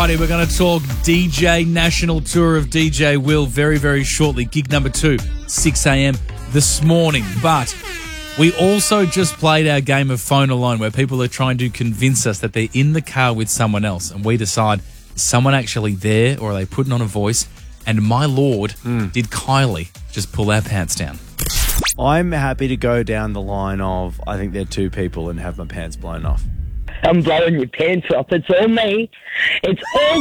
righty, we're going to talk DJ National Tour of DJ Will very, very shortly. Gig number 2, 6 a.m. this morning. But we also just played our game of Phone Alone where people are trying to convince us that they're in the car with someone else. And we decide, is someone actually there or are they putting on a voice? And my lord, did Kylie just pull our pants down? I'm happy to go down the line of I think they're two people and have my pants blown off. I'm blowing your pants off. It's all me. It's all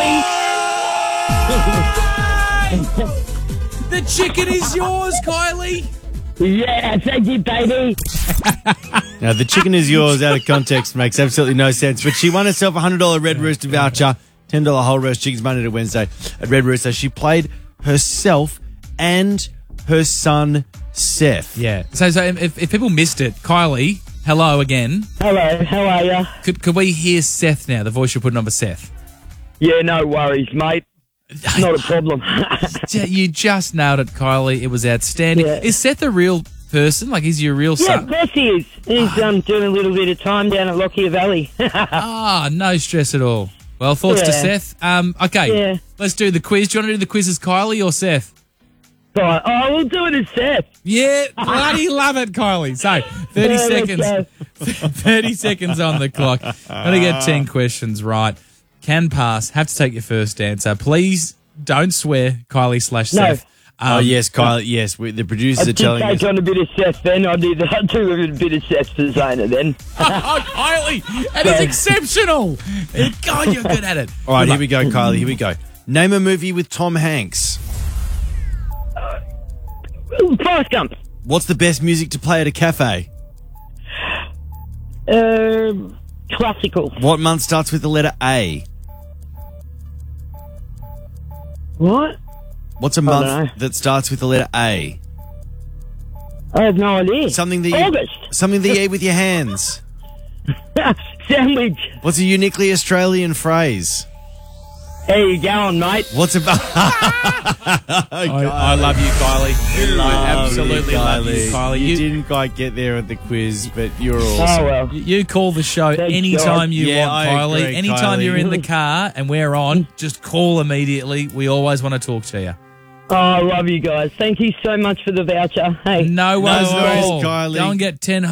Kylie. The chicken is yours, Kylie. Yeah, thank you, baby. Now, the chicken is yours out of context makes absolutely no sense, but she won herself a $100 Red Rooster voucher, $10 whole roast chickens Monday to Wednesday at Red Rooster. She played herself and her son, Seth. Yeah. So if people missed it, Kylie, hello again. Hello, how are you? Could we hear Seth now, the voice you're putting on for Seth? Yeah, no worries, mate. Not a problem. You just nailed it, Kylie. It was outstanding. Yeah. Is Seth a real person? Like, is he a real Yeah, son? of course he is. He's doing a little bit of time down at Lockyer Valley. No stress at all. Well, thoughts to Yeah. Seth. Okay, let's do the quiz. Do you want to do the quiz as Kylie or Seth? Right. Oh, we'll do it as Seth. Yeah, bloody love it, Kylie. So, 30 Yeah, seconds. let's 30 seconds on the clock. Got to get 10 questions right. Can pass. Have to take your first answer. Please don't swear, Kylie/Seth. Oh, yes, Kylie. Yes, the producers I are did telling take us. on a bit of Seth then. I do a bit of Seth for Zona then. Oh, Kylie, that is exceptional. God, you're good at it. All right, here we go, Kylie. Here we go. Name a movie with Tom Hanks. Forrest Gump. What's the best music to play at a cafe? Classical. What month starts with the letter A? What? What's a don't know. month that starts with the letter A? I have no idea. Something that August. you eat with your hands. Sandwich. What's a uniquely Australian phrase? How you going, mate? What's about? I love you, Kylie. I absolutely love you, Kylie. You didn't quite get there at the quiz, but you're awesome. Oh, well. You call the show Thanks, anytime God. you Yeah, want, I Kylie. agree, Anytime Kylie. you're in the car and we're on, just call immediately. We always want to talk to you. Oh, I love you guys. Thank you so much for the voucher. Hey. No worries No at worries, all. Kylie. Go and get 10